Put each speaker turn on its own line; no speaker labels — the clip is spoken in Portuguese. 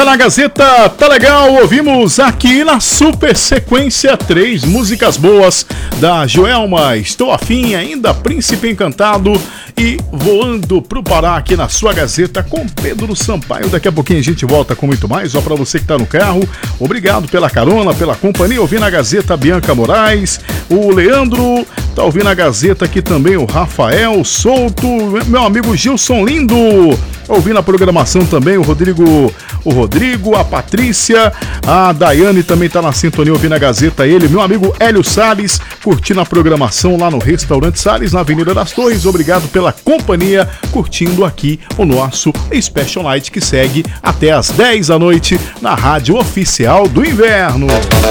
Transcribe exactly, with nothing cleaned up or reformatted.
Tá na Gazeta, tá legal, ouvimos aqui na Super Sequência três músicas boas da Joelma, Estou Afim, ainda Príncipe Encantado e Voando pro Pará aqui na sua Gazeta com Pedro Sampaio. Daqui a pouquinho a gente volta com muito mais, ó, pra você que tá no carro, obrigado pela carona, pela companhia, ouvindo a Gazeta Bianca Moraes, o Leandro, tá ouvindo a Gazeta aqui também o Rafael Souto, meu amigo Gilson Lindo, ouvindo a programação também o Rodrigo, o Rodrigo, a Patrícia, a Daiane também tá na sintonia ouvindo a Gazeta, ele, meu amigo Hélio Salles, curtindo a programação lá no Restaurante Salles, na Avenida das Torres, obrigado pela companhia, curtindo aqui o nosso Special Night que segue até às dez da noite na Rádio Oficial do Inverno.